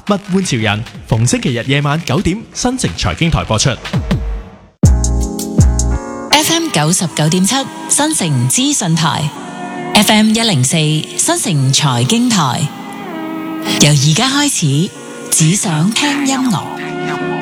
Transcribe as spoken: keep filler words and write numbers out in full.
物玩潮人，逢星期日夜晚九點，新城財經台播出。 F M 九十九點七，新城資訊台 ；F M 一零四，新城財經台。由而家開始，只想聽音樂。